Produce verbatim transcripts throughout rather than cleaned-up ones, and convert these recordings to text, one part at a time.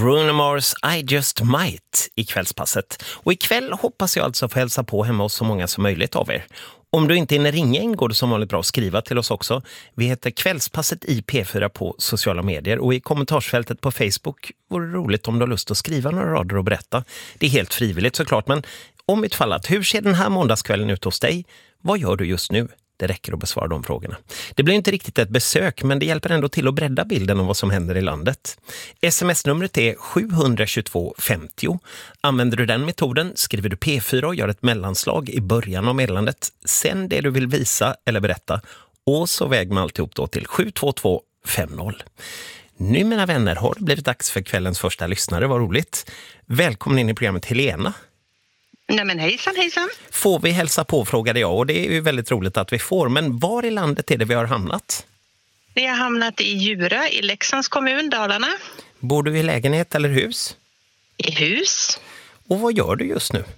Bruno Mars, I Just Might i kvällspasset. Och ikväll hoppas jag alltså få hälsa på hemma hos så många som möjligt av er. Om du inte hinner ringa in går det som vanligt bra att skriva till oss också. Vi heter Kvällspasset i P fyra på sociala medier och i kommentarsfältet på Facebook vore det roligt om du har lust att skriva några rader och berätta. Det är helt frivilligt såklart, men om mitt fall att hur ser den här måndagskvällen ut hos dig? Vad gör du just nu? Det räcker att besvara de frågorna. Det blir inte riktigt ett besök, men det hjälper ändå till att bredda bilden om vad som händer i landet. Sms-numret är sju två två femtio. Använder du den metoden skriver du P fyra och gör ett mellanslag i början av meddelandet. Sen det du vill visa eller berätta. Och så väger man alltihop då till sju två två fem noll. Nu mina vänner har det blivit dags för kvällens första lyssnare. Vad roligt. Välkommen in i programmet Helena. Nej men hejsan, hejsan. Får vi hälsa på, frågade jag, och det är ju väldigt roligt att vi får. Men var i landet är det vi har hamnat? Vi har hamnat i Djura i Leksands kommun, Dalarna. Bor du i lägenhet eller hus? I hus. Och vad gör du just nu?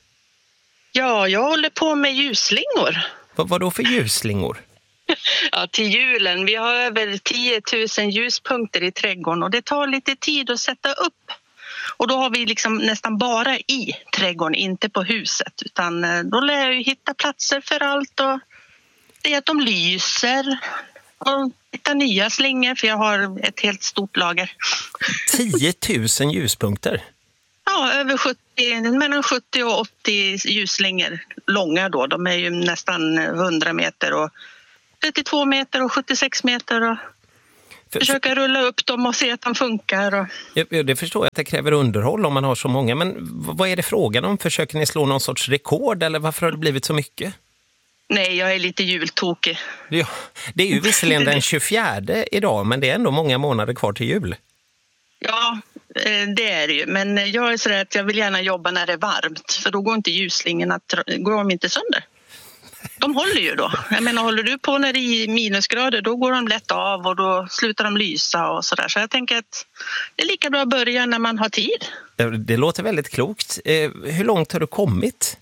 Ja, jag håller på med ljusslingor. Vad, vad då för ljusslingor? Ja, till julen. Vi har över tio tusen ljuspunkter i trädgården och det tar lite tid att sätta upp. Och då har vi liksom nästan bara i trädgården, inte på huset. Utan då lär jag ju hitta platser för allt och det är att de lyser och hitta nya slingor för jag har ett helt stort lager. tio tusen ljuspunkter? Ja, över sjuttio, mellan sjuttio och åttio ljusslingor långa då. De är ju nästan hundra meter och trettiotvå meter och sjuttiosex meter och för, försöka rulla upp dem och se att de funkar. Och... Ja, det förstår jag att det kräver underhåll om man har så många. Men vad är det frågan om? Försöker ni slå någon sorts rekord eller varför har det blivit så mycket? Nej, jag är lite jultokig. Ja, det är ju visserligen den tjugofjärde idag, men det är ändå många månader kvar till jul. Ja, det är det ju. Men jag är sådär att jag vill gärna jobba när det är varmt. För då går inte ljusslingorna, går de inte sönder. De håller ju då. Jag menar, håller du på när det är minusgrader, då går de lätt av och då slutar de lysa och sådär. Så jag tänker att det är lika bra att börja när man har tid. Det låter väldigt klokt. Hur långt har du kommit?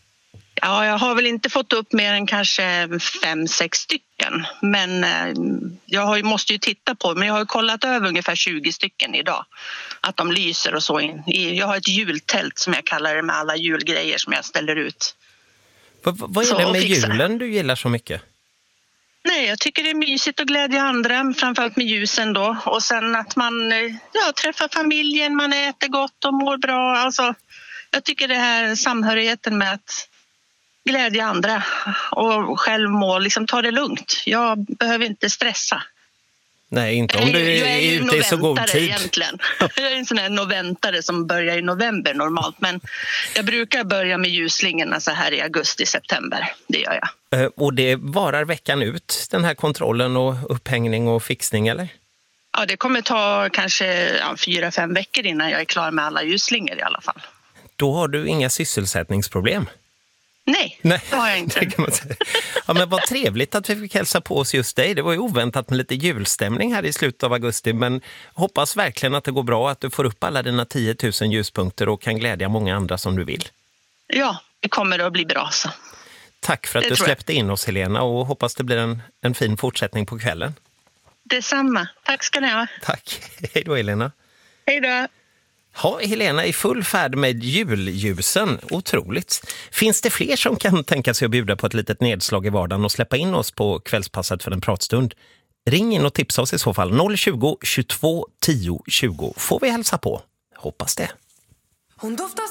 Ja, jag har väl inte fått upp mer än kanske fem, sex stycken. Men jag har, måste ju titta på, men jag har kollat över ungefär tjugo stycken idag. Att de lyser och så. In. Jag har ett jultält som jag kallar det med alla julgrejer som jag ställer ut. V- vad är så, det med julen du gillar så mycket? Nej, jag tycker det är mysigt att glädja andra, framförallt med ljusen då. Och sen att man ja, träffar familjen, man äter gott och mår bra. Alltså, jag tycker det här samhörigheten med att glädja andra och själv må, liksom ta det lugnt. Jag behöver inte stressa. Nej, inte om du är, är, är ute i så god tid. Egentligen. Jag är en sån här noventare som börjar i november normalt. Men jag brukar börja med ljusslingorna så här i augusti, september. Det gör jag. Och det varar veckan ut, den här kontrollen och upphängning och fixning, eller? Ja, det kommer ta kanske ja, fyra, fem veckor innan jag är klar med alla ljusslingor i alla fall. Då har du inga sysselsättningsproblem? Nej, Nej, det har jag inte. Det kan man säga. Ja, men vad trevligt att vi fick hälsa på oss just dig. Det var ju oväntat med lite julstämning här i slutet av augusti. Men hoppas verkligen att det går bra, att du får upp alla dina tio tusen ljuspunkter och kan glädja många andra som du vill. Ja, det kommer att bli bra så. Tack för att det du släppte in oss, Helena, och hoppas det blir en, en fin fortsättning på kvällen. Detsamma. Tack ska ni ha. Tack. Hej då, Helena. Hej då. Ja, Helena i full färd med julljusen. Otroligt. Finns det fler som kan tänka sig att bjuda på ett litet nedslag i vardagen och släppa in oss på kvällspasset för en pratstund? Ring in och tipsa oss i så fall. noll tjugo, tjugotvå, tio, tjugo får vi hälsa på. Hoppas det. Hon doftar